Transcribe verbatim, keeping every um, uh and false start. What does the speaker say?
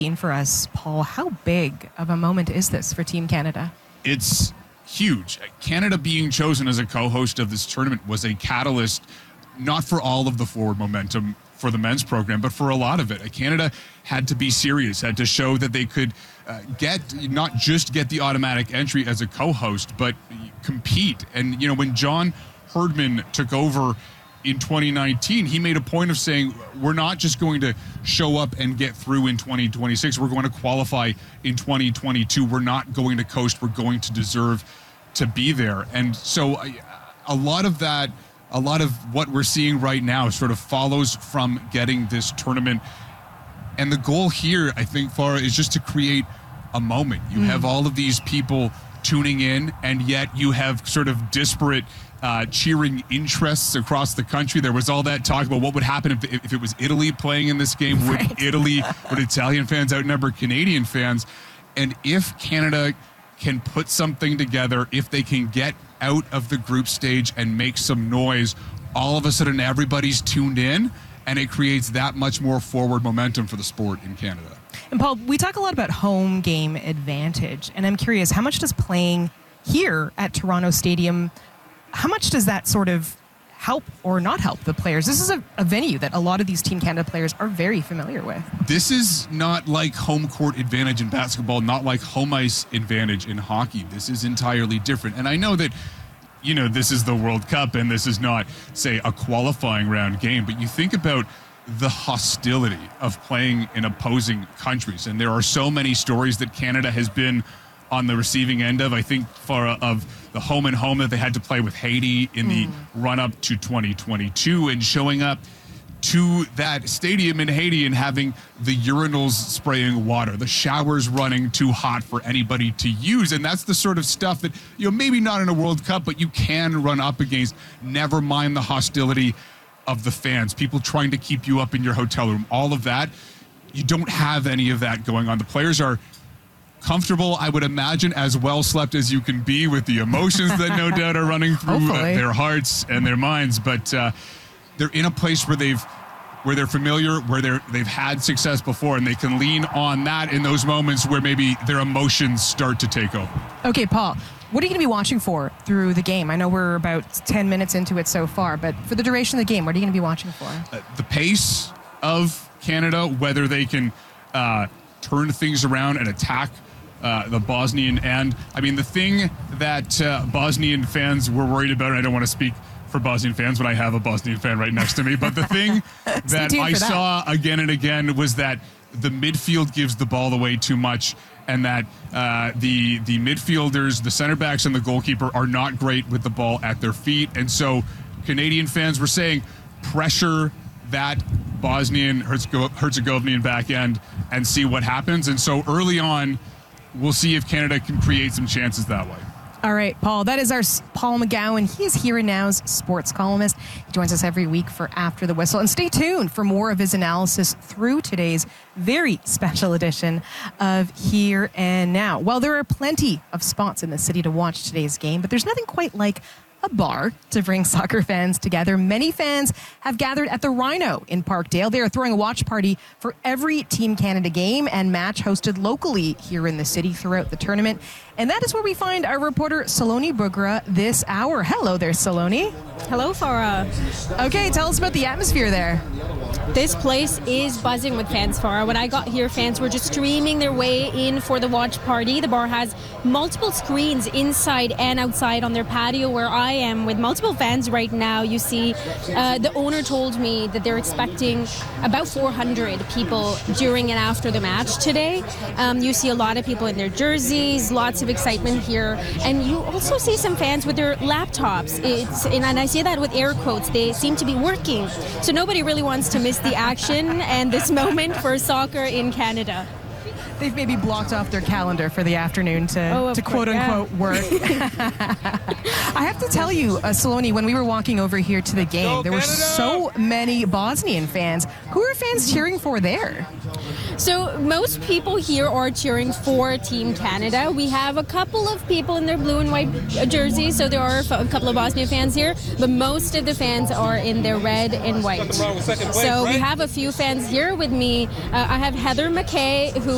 For us, Paul, how big of a moment is this for Team Canada? It's huge. Canada being chosen as a co-host of this tournament was a catalyst, not for all of the forward momentum for the men's program, but for a lot of it. Canada had to be serious, had to show that they could uh, get, not just get the automatic entry as a co-host, but compete. And, you know, when John Herdman took over in twenty nineteen, he made a point of saying, we're not just going to show up and get through in twenty twenty-six. We're going to qualify in twenty twenty-two. We're not going to coast. We're going to deserve to be there. And so a lot of that, a lot of what we're seeing right now sort of follows from getting this tournament. And the goal here, I think, Farah, is just to create a moment. You mm. have all of these people tuning in, and yet you have sort of disparate Uh, cheering interests across the country. There was all that talk about what would happen if, if it was Italy playing in this game. Would right. Italy, would Italian fans outnumber Canadian fans? And if Canada can put something together, if they can get out of the group stage and make some noise, all of a sudden everybody's tuned in, and it creates that much more forward momentum for the sport in Canada. And Paul, we talk a lot about home game advantage, and I'm curious, how much does playing here at Toronto Stadium, how much does that sort of help or not help the players? This is a, a venue that a lot of these Team Canada players are very familiar with. This is not like home court advantage in basketball, not like home ice advantage in hockey. This is entirely different. And I know that, you know, this is the World Cup and this is not, say, a qualifying round game, but you think about the hostility of playing in opposing countries. And there are so many stories that Canada has been on the receiving end of, I think, for of the home and home that they had to play with Haiti in the mm. run-up to twenty twenty-two, and showing up to that stadium in Haiti and having the urinals spraying water, the showers running too hot for anybody to use. And that's the sort of stuff that, you know, maybe not in a World Cup, but you can run up against. Never mind the hostility of the fans, people trying to keep you up in your hotel room, all of that. You don't have any of that going on. The players are comfortable, I would imagine, as well slept as you can be, with the emotions that no doubt are running through uh, their hearts and their minds. But uh, they're in a place where they've, where they're familiar, where they're they've had success before, and they can lean on that in those moments where maybe their emotions start to take over. Okay, Paul, what are you going to be watching for through the game? I know we're about ten minutes into it so far, but for the duration of the game, what are you going to be watching for? Uh, the pace of Canada, whether they can uh, turn things around and attack Uh, the Bosnian end. I mean, the thing that uh, Bosnian fans were worried about, and I don't want to speak for Bosnian fans when I have a Bosnian fan right next to me, but the thing that I that. saw again and again was that the midfield gives the ball away too much, and that uh, the the midfielders, the center backs, and the goalkeeper are not great with the ball at their feet. And so Canadian fans were saying, pressure that Bosnian Herzegovinian back end and see what happens. And so early on, we'll see if Canada can create some chances that way. All right, Paul, that is our Paul McGowan. He is Here and Now's sports columnist. He joins us every week for After the Whistle. And stay tuned for more of his analysis through today's very special edition of Here and Now. Well, there are plenty of spots in the city to watch today's game, but there's nothing quite like a bar to bring soccer fans together. Many fans have gathered at the Rhino in Parkdale. They are throwing a watch party for every Team Canada game and match hosted locally here in the city throughout the tournament. And that is where we find our reporter Saloni Bugra this hour. Hello there, Saloni. Hello, Farah. Okay, tell us about the atmosphere there. This place is buzzing with fans, Farah. When I got here, fans were just streaming their way in for the watch party. The bar has multiple screens inside and outside on their patio where I am with multiple fans right now. You see, uh, the owner told me that they're expecting about four hundred people during and after the match today. Um, you see a lot of people in their jerseys, lots of excitement here. And you also see some fans with their laptops. It's, and I say that with air quotes. They seem to be working. So nobody really wants to miss the action and this moment for soccer in Canada. They've maybe blocked off their calendar for the afternoon to, oh, to course, quote-unquote yeah. work. I have to tell you, uh, Saloni, when we were walking over here to the game, Go there were Canada! so many Bosnian fans. Who are fans cheering for there? So most people here are cheering for Team Canada. We have a couple of people in their blue and white jerseys, so there are a couple of Bosnia fans here, but most of the fans are in their red and white. So we have a few fans here with me. Uh, I have Heather McKay, who